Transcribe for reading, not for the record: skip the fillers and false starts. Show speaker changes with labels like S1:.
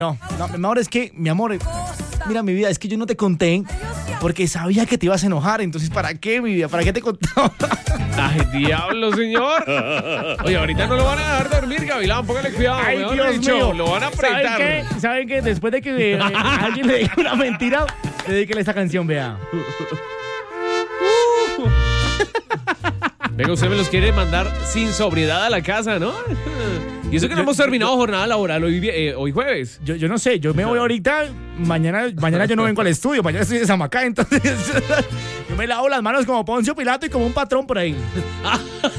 S1: No, mi amor, es que, mi amor, mira, mi vida, es que yo no te conté porque sabía que te ibas a enojar. Entonces, ¿para qué, mi vida? ¿Para qué te contaba?
S2: ¡Ay, diablo, señor! Oye, ahorita no lo van a dejar dormir, Gavilán. Póngale cuidado.
S1: Ay,
S2: mejor
S1: Dios
S2: dicho,
S1: mío.
S2: lo van a apretar.
S1: ¿Saben qué? Después de que alguien le diga una mentira, dedíquele esta canción, vea.
S2: Venga, usted me los quiere mandar sin sobriedad a la casa, ¿no? Y eso que no hemos terminado jornada laboral hoy jueves.
S1: Yo no sé, yo me voy ahorita, mañana yo no vengo al estudio, mañana estoy de Samacá, entonces yo me lavo las manos como Poncio Pilato y como un patrón por ahí.